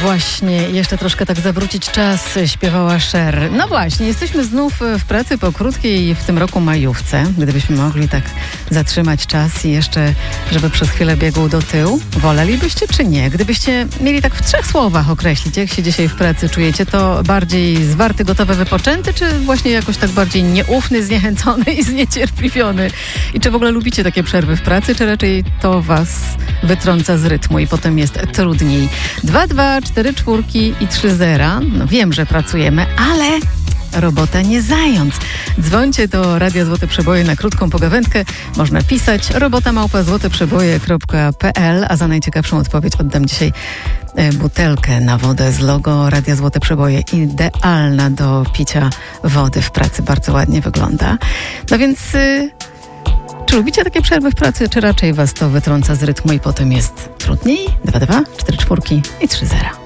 właśnie jeszcze troszkę tak zawrócić czas, śpiewała Cher. No właśnie, jesteśmy znów w pracy po krótkiej w tym roku majówce. Gdybyśmy mogli tak zatrzymać czas i jeszcze, żeby przez chwilę biegł do tyłu, wolelibyście czy nie? Gdybyście mieli tak w 3 słowach określić, jak się dzisiaj w pracy czujecie, to bardziej zwarty, gotowy, wypoczęty, czy właśnie jakoś tak bardziej nieufny, zniechęcony i zniecierpliwiony? I czy w ogóle lubicie takie przerwy w pracy, czy raczej to was wytrąca z rytmu i potem jest trudniej? 2, 2, 4, 4 i 3 zera. No wiem, że pracujemy, ale robota nie zając. Dzwońcie do Radia Złote Przeboje na krótką pogawędkę. Można pisać robota@złoteprzeboje.pl, a za najciekawszą odpowiedź oddam dzisiaj butelkę na wodę z logo Radia Złote Przeboje. Idealna do picia wody w pracy. Bardzo ładnie wygląda. No więc czy lubicie takie przerwy w pracy, czy raczej was to wytrąca z rytmu i potem jest trudniej? 2, 2, 4, 4 i 3 zera.